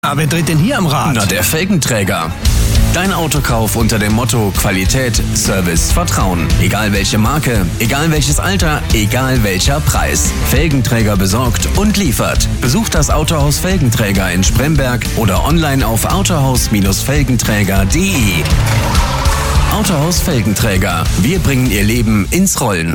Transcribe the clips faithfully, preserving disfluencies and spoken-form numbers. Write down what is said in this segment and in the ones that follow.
Aber wer dreht denn hier am Rad? Na, der Felgenträger. Dein Autokauf unter dem Motto Qualität, Service, Vertrauen. Egal welche Marke, egal welches Alter, egal welcher Preis. Felgenträger besorgt und liefert. Besucht das Autohaus Felgenträger in Spremberg oder online auf autohaus Felgenträger punkt de. Autohaus Felgenträger. Wir bringen Ihr Leben ins Rollen.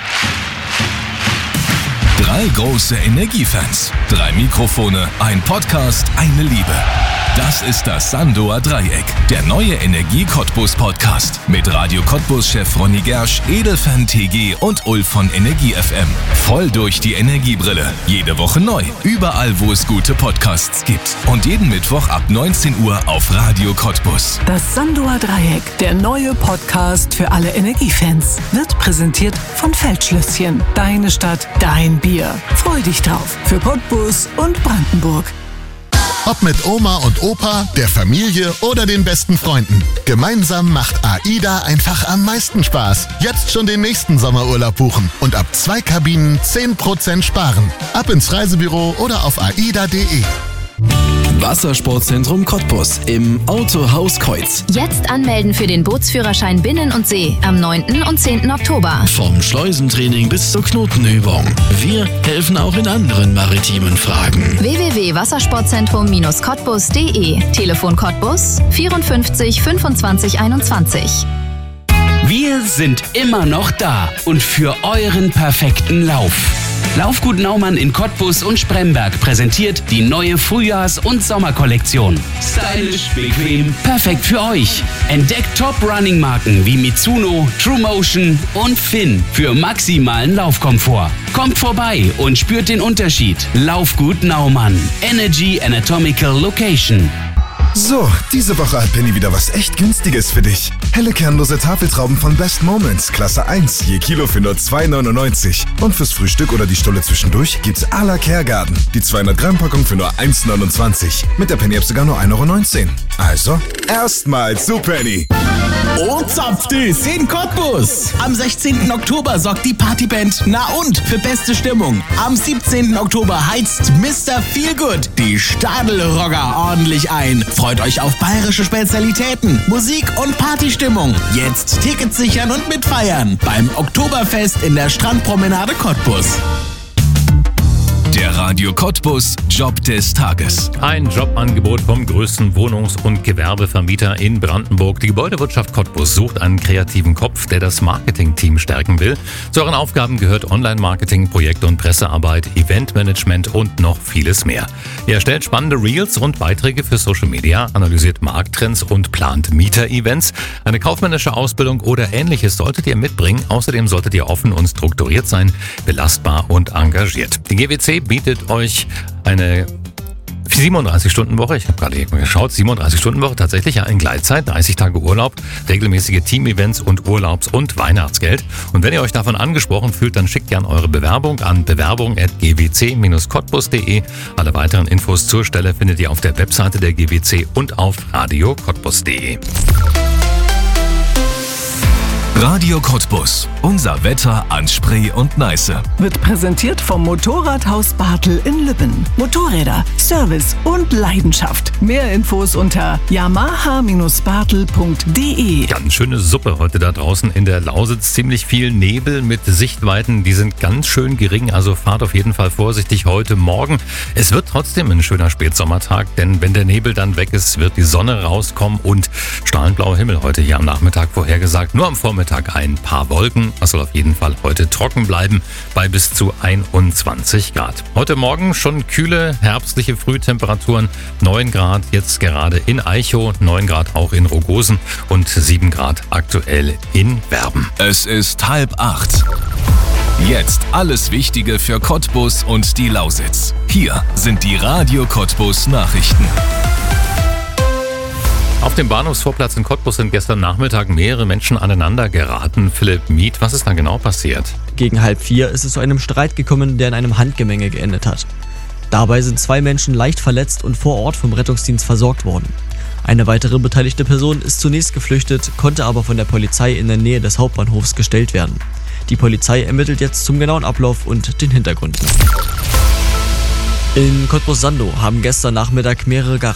Drei große Energiefans, drei Mikrofone, ein Podcast, eine Liebe. Das ist das Sandoer Dreieck, der neue Energie-Cottbus-Podcast mit Radio Cottbus-Chef Ronny Gersch, Edelfan T G und Ulf von Energie F M. Voll durch die Energiebrille. Jede Woche neu, überall wo es gute Podcasts gibt. Und jeden Mittwoch ab neunzehn Uhr auf Radio Cottbus. Das Sandoer Dreieck, der neue Podcast für alle Energiefans, wird präsentiert von Feldschlösschen. Deine Stadt, dein Bier. Freu dich drauf. Für Cottbus und Brandenburg. Ob mit Oma und Opa, der Familie oder den besten Freunden. Gemeinsam macht AIDA einfach am meisten Spaß. Jetzt schon den nächsten Sommerurlaub buchen und ab zwei Kabinen zehn Prozent sparen. Ab ins Reisebüro oder auf aida punkt de. Wassersportzentrum Cottbus im Autohaus Kreuz. Jetzt anmelden für den Bootsführerschein Binnen und See am neunten und zehnten Oktober. Vom Schleusentraining bis zur Knotenübung. Wir helfen auch in anderen maritimen Fragen. w w w punkt wassersportzentrum Cottbus punkt de. Telefon Cottbus vierundfünfzig fünfundzwanzig einundzwanzig. Wir sind immer noch da und für euren perfekten Lauf. Laufgut Naumann in Cottbus und Spremberg präsentiert die neue Frühjahrs- und Sommerkollektion. Stylisch, bequem, perfekt für euch. Entdeckt Top-Running-Marken wie Mitsuno, TrueMotion und Finn für maximalen Laufkomfort. Kommt vorbei und spürt den Unterschied. Laufgut Naumann. Energy Anatomical Location. So, diese Woche hat Penny wieder was echt Günstiges für dich. Helle kernlose Tafeltrauben von Best Moments, Klasse eins, je Kilo für nur zwei neunundneunzig. Und fürs Frühstück oder die Stulle zwischendurch gibt's à la Kergarten. Die zweihundert Gramm Packung für nur eins neunundzwanzig. Mit der Penny-App sogar nur ein Euro neunzehn. Also, erstmal zu Penny. Oh, Zapfdüs in Cottbus. Am sechzehnten Oktober sorgt die Partyband Na und für beste Stimmung. Am siebzehnten Oktober heizt Mister Feelgood die Stadelrogger ordentlich ein. Freut euch auf bayerische Spezialitäten, Musik und Partystimmung. Jetzt Tickets sichern und mitfeiern beim Oktoberfest in der Strandpromenade Cottbus. Der Radio Cottbus Job des Tages. Ein Jobangebot vom größten Wohnungs- und Gewerbevermieter in Brandenburg. Die Gebäudewirtschaft Cottbus sucht einen kreativen Kopf, der das Marketing-Team stärken will. Zu euren Aufgaben gehört Online-Marketing, Projekt- und Pressearbeit, Eventmanagement und noch vieles mehr. Ihr erstellt spannende Reels und Beiträge für Social Media, analysiert Markttrends und plant Mieter-Events. Eine kaufmännische Ausbildung oder Ähnliches solltet ihr mitbringen. Außerdem solltet ihr offen und strukturiert sein, belastbar und engagiert. Die G W C bietet euch eine siebenunddreißig-Stunden-Woche, ich habe gerade eben geschaut, siebenunddreißig-Stunden-Woche, tatsächlich ja in Gleitzeit, dreißig Tage Urlaub, regelmäßige Team-Events und Urlaubs- und Weihnachtsgeld. Und wenn ihr euch davon angesprochen fühlt, dann schickt gerne eure Bewerbung an bewerbung at g w c cottbus punkt de. Alle weiteren Infos zur Stelle findet ihr auf der Webseite der G W C und auf radio cottbus punkt de. Radio Cottbus. Unser Wetter an Spree und Neiße. Wird präsentiert vom Motorradhaus Bartel in Lübben. Motorräder, Service und Leidenschaft. Mehr Infos unter yamaha bartel punkt de. Ganz schöne Suppe heute da draußen in der Lausitz. Ziemlich viel Nebel mit Sichtweiten, die sind ganz schön gering. Also fahrt auf jeden Fall vorsichtig heute Morgen. Es wird trotzdem ein schöner Spätsommertag, denn wenn der Nebel dann weg ist, wird die Sonne rauskommen und strahlend blauer Himmel heute hier am Nachmittag vorhergesagt. Nur am Vormittag ein paar Wolken. Es soll auf jeden Fall heute trocken bleiben bei bis zu einundzwanzig Grad. Heute Morgen schon kühle herbstliche Frühtemperaturen. neun Grad jetzt gerade in Eichow, neun Grad auch in Rogosen und sieben Grad aktuell in Werben. Es ist halb acht. Jetzt alles Wichtige für Cottbus und die Lausitz. Hier sind die Radio Cottbus Nachrichten. Auf dem Bahnhofsvorplatz in Cottbus sind gestern Nachmittag mehrere Menschen aneinander geraten. Philipp Miet, was ist da genau passiert? Gegen halb vier ist es zu einem Streit gekommen, der in einem Handgemenge geendet hat. Dabei sind zwei Menschen leicht verletzt und vor Ort vom Rettungsdienst versorgt worden. Eine weitere beteiligte Person ist zunächst geflüchtet, konnte aber von der Polizei in der Nähe des Hauptbahnhofs gestellt werden. Die Polizei ermittelt jetzt zum genauen Ablauf und den Hintergründen. In Cottbus-Sandow haben gestern Nachmittag mehrere Garagen